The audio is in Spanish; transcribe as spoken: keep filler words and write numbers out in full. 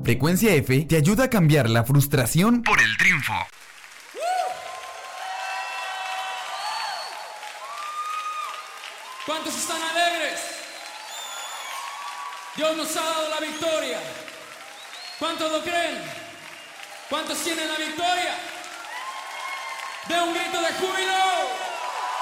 Frecuencia F te ayuda a cambiar la frustración por el triunfo. ¿Cuántos están alegres? Dios nos ha dado la victoria. ¿Cuántos lo creen? ¿Cuántos tienen la victoria? ¡De un grito de júbilo!